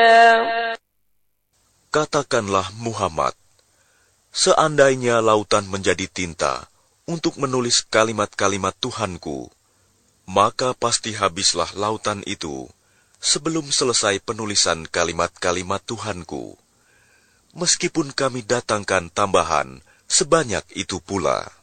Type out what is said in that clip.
Katakanlah Muhammad, seandainya lautan menjadi tinta untuk menulis kalimat-kalimat Tuhanku, maka pasti habislah lautan itu sebelum selesai penulisan kalimat-kalimat Tuhanku, meskipun kami datangkan tambahan sebanyak itu pula.